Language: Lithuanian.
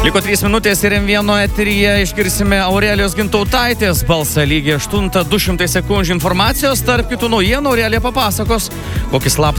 Liko 3 minutės ir M1 eteryje išgirsime Aurelijos Gintautaitės balsą lygiai 8:200 sekundžių informacijos. Tarp kitų naujienų Aurelija papasakos, kokį slaptą